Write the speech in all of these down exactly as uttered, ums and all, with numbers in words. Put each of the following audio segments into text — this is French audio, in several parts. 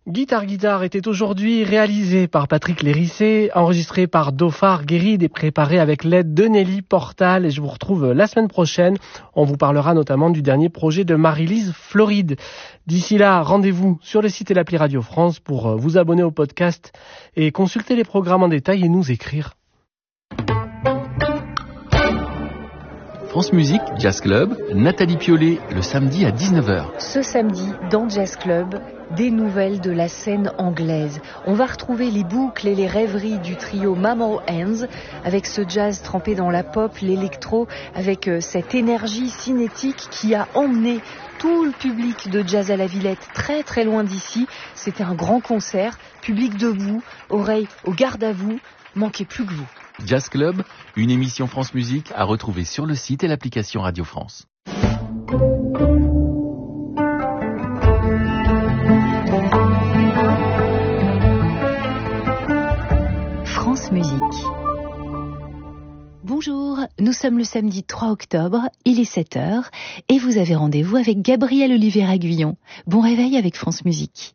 Guitare Guitare était aujourd'hui réalisé par Patrick Lérissé, enregistré par Dauphard Guéride et préparé avec l'aide de Nelly Portal. Et je vous retrouve la semaine prochaine. On vous parlera notamment du dernier projet de Marie-Lise Floride. D'ici là, rendez-vous sur le site et l'appli Radio France pour vous abonner au podcast et consulter les programmes en détail et nous écrire. France Musique, Jazz Club, Nathalie Piollet, le samedi à dix-neuf heures. Ce samedi, dans Jazz Club, des nouvelles de la scène anglaise. On va retrouver les boucles et les rêveries du trio Mammal Hands, avec ce jazz trempé dans la pop, l'électro, avec cette énergie cinétique qui a emmené tout le public de Jazz à la Villette très très loin d'ici. C'était un grand concert, public debout, oreilles au garde à vous, manquez plus que vous. Jazz Club, une émission France Musique à retrouver sur le site et l'application Radio France. France Musique. Bonjour, nous sommes le samedi trois octobre, il est sept heures et vous avez rendez-vous avec Gabriel Olivier-Aguillon. Bon réveil avec France Musique.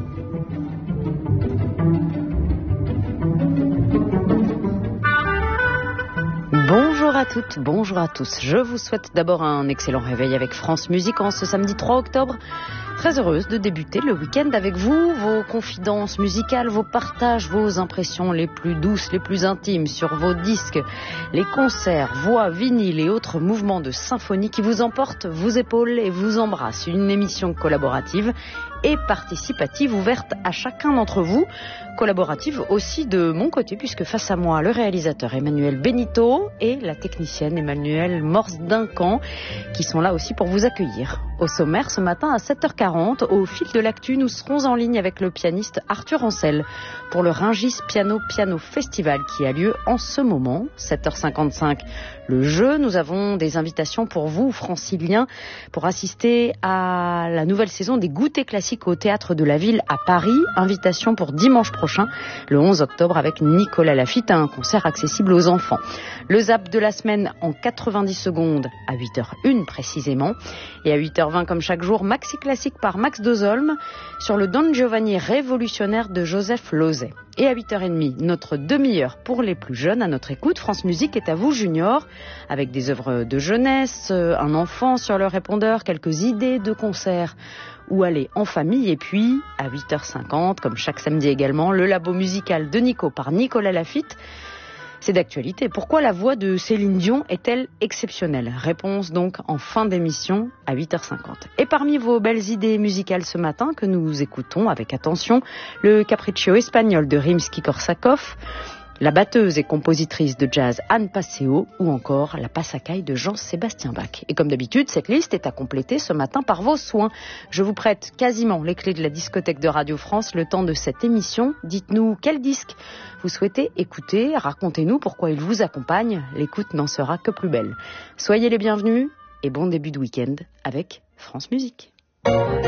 Bonjour à toutes, bonjour à tous. Je vous souhaite d'abord un excellent réveil avec France Musique en ce samedi trois octobre. Très heureuse de débuter le week-end avec vous, vos confidences musicales, vos partages, vos impressions les plus douces, les plus intimes sur vos disques, les concerts, voix, vinyles et autres mouvements de symphonie qui vous emportent, vous épaulent et vous embrassent. Une émission collaborative et participative ouverte à chacun d'entre vous. Collaborative aussi de mon côté puisque face à moi le réalisateur Emmanuel Benito et la technicienne Emmanuelle Morse-Duncan qui sont là aussi pour vous accueillir. Au sommaire ce matin à sept heures quarante, au fil de l'actu, nous serons en ligne avec le pianiste Arthur Ancel pour le Rungis Piano Piano Festival qui a lieu en ce moment, sept heures cinquante-cinq. Le jeu, nous avons des invitations pour vous, franciliens, pour assister à la nouvelle saison des goûters classiques au Théâtre de la Ville à Paris. Invitation pour dimanche prochain, le onze octobre, avec Nicolas Lafitte, un concert accessible aux enfants. Le zap de la semaine en quatre-vingt-dix secondes à huit heures une précisément. Et à huit heures vingt, comme chaque jour, Maxi Classique par Max Dozolm sur le Don Giovanni révolutionnaire de Joseph Losey. Et à huit heures trente, notre demi-heure pour les plus jeunes à notre écoute. France Musique est à vous, Junior, avec des œuvres de jeunesse, un enfant sur le répondeur, quelques idées de concerts où aller en famille. Et puis, à huit heures cinquante, comme chaque samedi également, le labo musical de Nico par Nicolas Lafitte. C'est d'actualité. Pourquoi la voix de Céline Dion est-elle exceptionnelle? Réponse donc en fin d'émission à huit heures cinquante. Et parmi vos belles idées musicales ce matin que nous écoutons avec attention, le Capriccio espagnol de Rimsky-Korsakov, la batteuse et compositrice de jazz Anne Passeo ou encore la Passacaille de Jean-Sébastien Bach. Et comme d'habitude, cette liste est à compléter ce matin par vos soins. Je vous prête quasiment les clés de la discothèque de Radio France le temps de cette émission. Dites-nous quel disque vous souhaitez écouter, racontez-nous pourquoi il vous accompagne. L'écoute n'en sera que plus belle. Soyez les bienvenus et bon début de week-end avec France Musique.